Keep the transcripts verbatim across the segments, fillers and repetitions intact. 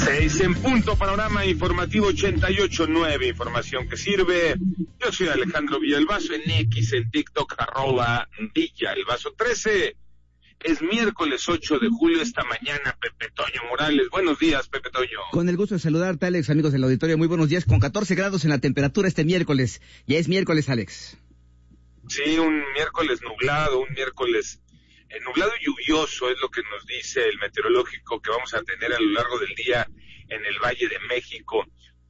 Seis en punto, panorama informativo ochenta y ocho punto nueve, información que sirve. Yo soy Alejandro Villalbazo, en X, en TikTok, arroba Villalbazo trece. Es miércoles ocho de julio, esta mañana, Pepe Toño Morales. Buenos días, Pepe Toño. Con el gusto de saludarte, Alex, amigos del auditorio, muy buenos días, con catorce grados en la temperatura este miércoles. Ya es miércoles, Alex. Sí, un miércoles nublado, un miércoles eh, nublado y lluvioso, es lo que nos dice el meteorológico que vamos a tener a lo largo del día en el Valle de México,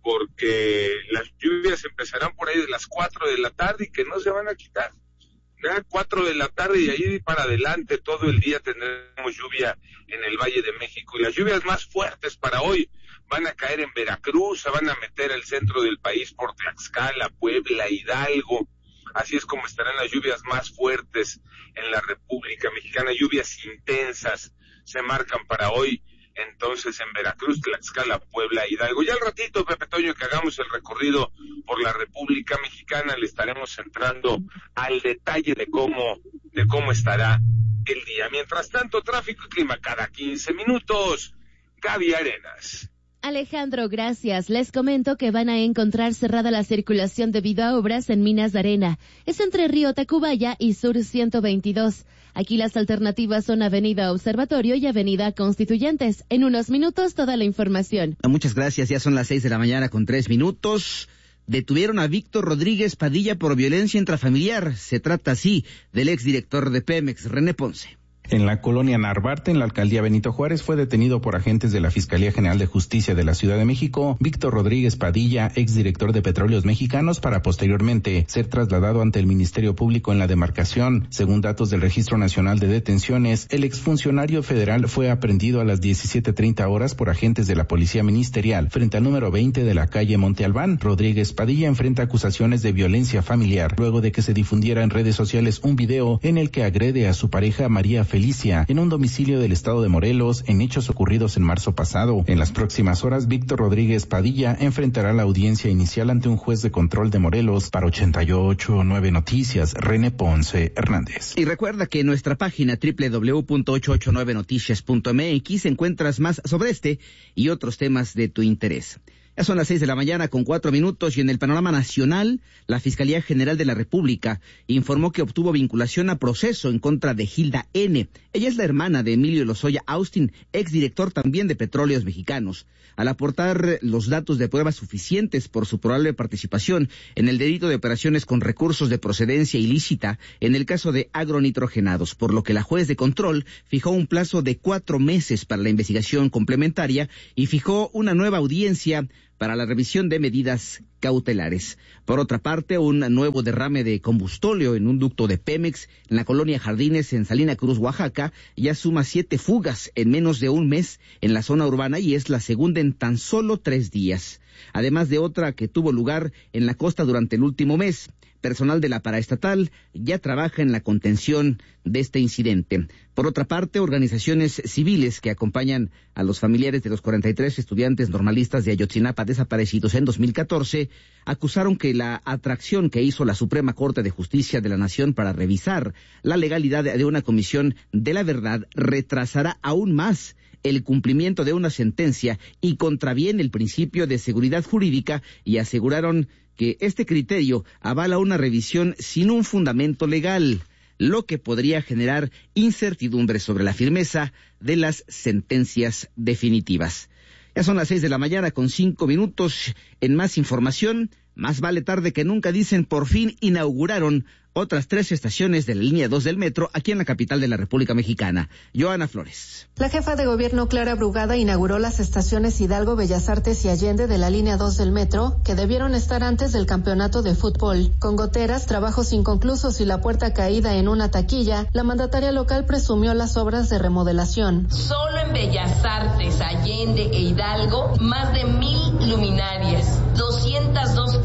porque las lluvias empezarán por ahí de las cuatro de la tarde y que no se van a quitar. Ya cuatro de la tarde y ahí para adelante todo el día tendremos lluvia en el Valle de México. Y las lluvias más fuertes para hoy van a caer en Veracruz, se van a meter al centro del país por Tlaxcala, Puebla, Hidalgo. Así es como estarán las lluvias más fuertes en la República Mexicana. Lluvias intensas se marcan para hoy. Entonces en Veracruz, Tlaxcala, Puebla, Hidalgo. Ya al ratito, Pepe Toño, que hagamos el recorrido por la República Mexicana, le estaremos entrando al detalle de cómo, de cómo estará el día. Mientras tanto, tráfico y clima cada quince minutos. Gaby Arenas. Alejandro, gracias. Les comento que van a encontrar cerrada la circulación debido a obras en Minas de Arena. Es entre Río Tacubaya y Sur ciento veintidós. Aquí las alternativas son Avenida Observatorio y Avenida Constituyentes. En unos minutos toda la información. Muchas gracias, ya son las seis de la mañana con tres minutos. Detuvieron a Víctor Rodríguez Padilla por violencia intrafamiliar. Se trata así del exdirector de Pemex, René Ponce. En la colonia Narvarte, en la alcaldía Benito Juárez, fue detenido por agentes de la Fiscalía General de Justicia de la Ciudad de México, Víctor Rodríguez Padilla, exdirector de Petróleos Mexicanos, para posteriormente ser trasladado ante el Ministerio Público en la demarcación. Según datos del Registro Nacional de Detenciones, el exfuncionario federal fue aprehendido a las diecisiete treinta horas por agentes de la Policía Ministerial frente al número veinte de la calle Monte Albán. Rodríguez Padilla enfrenta acusaciones de violencia familiar luego de que se difundiera en redes sociales un video en el que agrede a su pareja María Felicia en un domicilio del estado de Morelos en hechos ocurridos en marzo pasado. En las próximas horas, Víctor Rodríguez Padilla enfrentará la audiencia inicial ante un juez de control de Morelos. Para ochenta y ocho punto nueve Noticias, René Ponce Hernández. Y recuerda que en nuestra página doble u doble u doble u punto ochocientos ochenta y nueve noticias punto m x encuentras más sobre este y otros temas de tu interés. Ya son las seis de la mañana con cuatro minutos y en el panorama nacional, la Fiscalía General de la República informó que obtuvo vinculación a proceso en contra de Hilda N. Ella es la hermana de Emilio Lozoya Austin, exdirector también de Petróleos Mexicanos, al aportar los datos de pruebas suficientes por su probable participación en el delito de operaciones con recursos de procedencia ilícita en el caso de agronitrogenados, por lo que la juez de control fijó un plazo de cuatro meses para la investigación complementaria y fijó una nueva audiencia para la revisión de medidas cautelares. Por otra parte, un nuevo derrame de combustóleo en un ducto de Pemex en la colonia Jardines en Salina Cruz, Oaxaca, ya suma siete fugas en menos de un mes en la zona urbana y es la segunda en tan solo tres días. Además de otra que tuvo lugar en la costa durante el último mes. Personal de la paraestatal ya trabaja en la contención de este incidente. Por otra parte, organizaciones civiles que acompañan a los familiares de los cuarenta y tres estudiantes normalistas de Ayotzinapa desaparecidos en dos mil catorce acusaron que la atracción que hizo la Suprema Corte de Justicia de la Nación para revisar la legalidad de una comisión de la verdad retrasará aún más el cumplimiento de una sentencia y contraviene el principio de seguridad jurídica y aseguraron que este criterio avala una revisión sin un fundamento legal, lo que podría generar incertidumbre sobre la firmeza de las sentencias definitivas. Ya son las seis de la mañana con cinco minutos. En más información, más vale tarde que nunca, dicen, por fin inauguraron otras tres estaciones de la línea dos del metro aquí en la capital de la República Mexicana. Joana Flores. La jefa de gobierno Clara Brugada inauguró las estaciones Hidalgo, Bellas Artes y Allende de la línea dos del metro, que debieron estar antes del campeonato de fútbol. Con goteras, trabajos inconclusos y la puerta caída en una taquilla, la mandataria local presumió las obras de remodelación. Solo en Bellas Artes, Allende e Hidalgo, más de mil luminarias, doscientas dos cámaras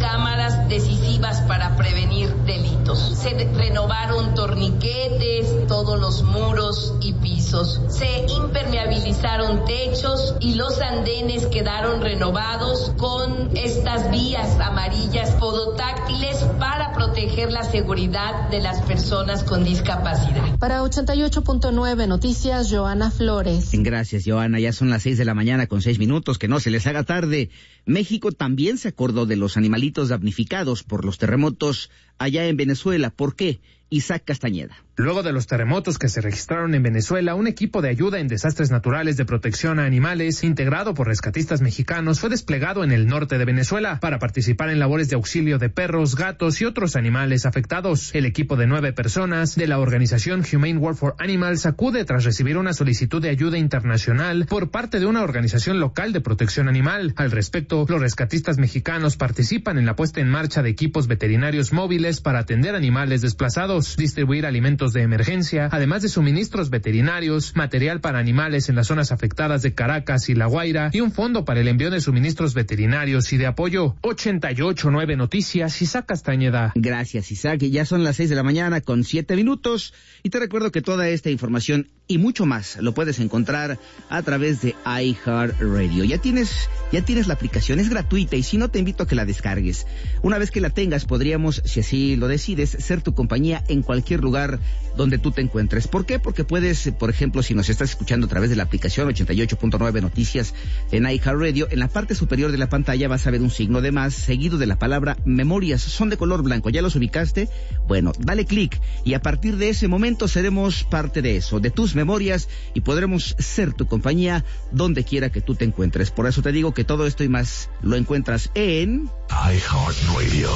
herramientas decisivas para prevenir delitos. Se renovaron torniquetes, todos los muros y pisos. Se impermeabilizaron techos y los andenes quedaron renovados con estas vías amarillas podotáctiles para proteger la seguridad de las personas con discapacidad. Para ochenta y ocho punto nueve Noticias, Joana Flores. Gracias, Joana. Ya son las seis de la mañana con seis minutos. Que no se les haga tarde. México también se acordó de los animalitos damnificados por los terremotos allá en Venezuela. ¿Por qué? Isaac Castañeda. Luego de los terremotos que se registraron en Venezuela, un equipo de ayuda en desastres naturales de protección a animales, integrado por rescatistas mexicanos, fue desplegado en el norte de Venezuela para participar en labores de auxilio de perros, gatos y otros animales afectados. El equipo de nueve personas de la organización Humane Work for Animals acude tras recibir una solicitud de ayuda internacional por parte de una organización local de protección animal. Al respecto, los rescatistas mexicanos participan en la puesta en marcha de equipos veterinarios móviles para atender animales desplazados, distribuir alimentos de emergencia, además de suministros veterinarios, material para animales en las zonas afectadas de Caracas y La Guaira y un fondo para el envío de suministros veterinarios y de apoyo. ochenta y ocho punto nueve Noticias, Isaac Castañeda. Gracias, Isaac. Ya son las seis de la mañana con siete minutos y te recuerdo que toda esta información y mucho más lo puedes encontrar a través de iHeartRadio. Ya tienes, ya tienes la aplicación, es gratuita y si no te invito a que la descargues. Una vez que la tengas podríamos, si así lo decides, ser tu compañía en cualquier lugar donde tú te encuentres. ¿Por qué? Porque puedes, por ejemplo, si nos estás escuchando a través de la aplicación ochenta y ocho punto nueve Noticias en iHeartRadio, en la parte superior de la pantalla vas a ver un signo de más seguido de la palabra memorias. Son de color blanco. ¿Ya los ubicaste? Bueno, dale clic y a partir de ese momento seremos parte de eso, de tus memorias, y podremos ser tu compañía donde quiera que tú te encuentres. Por eso te digo que todo esto y más lo encuentras en iHeartRadio.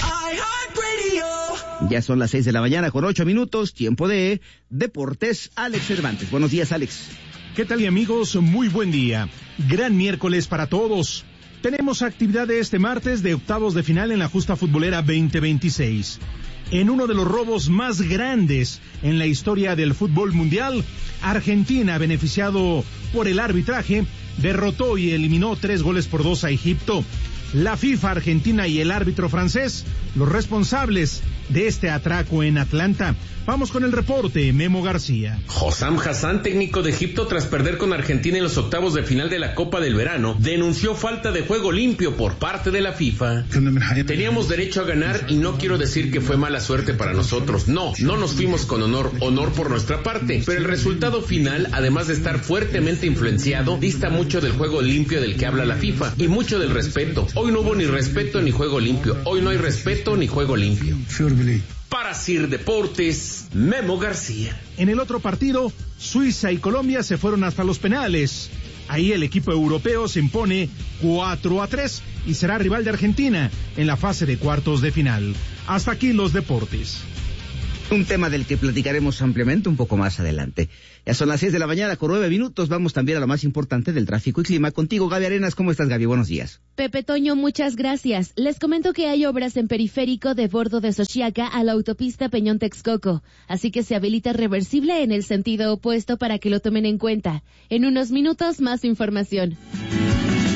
Ya son las seis de la mañana con ocho minutos, tiempo de Deportes. Alex Cervantes. Buenos días, Alex. ¿Qué tal, y amigos? Muy buen día. Gran miércoles para todos. Tenemos actividad de este martes de octavos de final en la justa futbolera veinte veintiséis. En uno de los robos más grandes en la historia del fútbol mundial, Argentina, beneficiado por el arbitraje, derrotó y eliminó tres goles por dos a Egipto. La FIFA, Argentina y el árbitro francés, los responsables de este atraco en Atlanta. Vamos con el reporte, Memo García. Hossam Hassan, técnico de Egipto, tras perder con Argentina en los octavos de final de la Copa del Verano, denunció falta de juego limpio por parte de la FIFA. Teníamos derecho a ganar y no quiero decir que fue mala suerte para nosotros. No, no nos fuimos con honor, honor por nuestra parte. Pero el resultado final, además de estar fuertemente influenciado, dista mucho del juego limpio del que habla la FIFA y mucho del respeto. Hoy no hubo ni respeto ni juego limpio. Hoy no hay respeto ni juego limpio. Para Sir Deportes, Memo García. En el otro partido, Suiza y Colombia se fueron hasta los penales. Ahí el equipo europeo se impone cuatro a tres y será rival de Argentina en la fase de cuartos de final. Hasta aquí los deportes. Un tema del que platicaremos ampliamente un poco más adelante. Ya son las seis de la mañana con nueve minutos. Vamos también a lo más importante del tráfico y clima. Contigo, Gaby Arenas. ¿Cómo estás, Gaby? Buenos días. Pepe Toño, muchas gracias. Les comento que hay obras en periférico de bordo de Xochiaca a la autopista Peñón Texcoco. Así que se habilita reversible en el sentido opuesto para que lo tomen en cuenta. En unos minutos, más información.